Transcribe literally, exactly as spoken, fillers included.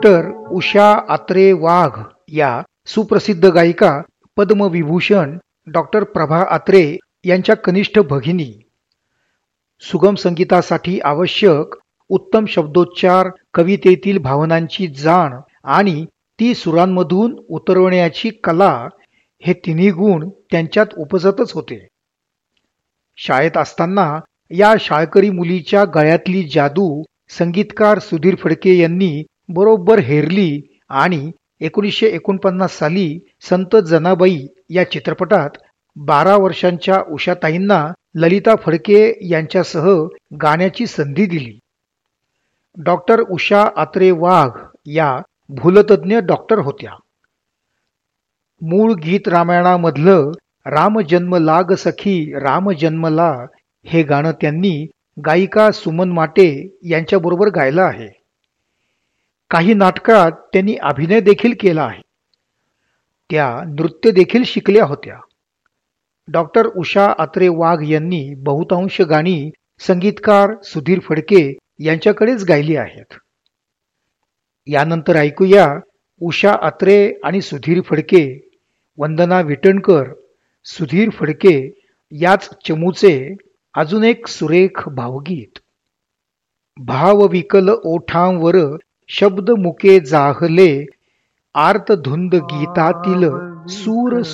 Doctor Usha Atre वाघ या सुप्रसिद्ध गायिका पद्मविभूषण डॉक्टर प्रभा आत्रे यांच्या कनिष्ठ भगिनी. सुगम संगीतासाठी आवश्यक उत्तम शब्दोच्चार, कवितेतील भावनांची जाण आणि ती सुरांमधून उतरवण्याची कला हे तिन्ही गुण त्यांच्यात उपजतच होते. शाळेत असताना या शाळकरी मुलीच्या गळ्यातली जादू संगीतकार सुधीर फडके यांनी बरोबर हेरली आणि एकोणीसशे एकोणपन्नास साली संत जनाबाई या चित्रपटात बारा वर्षांच्या उषाताईंना ललिता फडके यांच्यासह गाण्याची संधी दिली. डॉक्टर उषा आत्रे वाघ या भूलतज्ञ डॉक्टर होत्या. मूळ गीत रामायणामधलं राम जन्मला ग सखी राम जन्मला हे गाणं त्यांनी गायिका सुमन माटे यांच्याबरोबर गायलं आहे. काही नाटकात त्यांनी अभिनय देखील केला आहे. त्या नृत्य देखील शिकल्या होत्या. डॉक्टर उषा आत्रे वाघ यांनी बहुतांश गाणी संगीतकार सुधीर फडके यांच्याकडेच गायली आहेत. यानंतर ऐकूया उषा आत्रे आणि सुधीर फडके, वंदना विटणकर, सुधीर फडके याच चमूचे अजून एक सुरेख भावगीत. भावविकल ओठांवर शब्द मुके जाहले, आर्त धुंद गीतातील सूर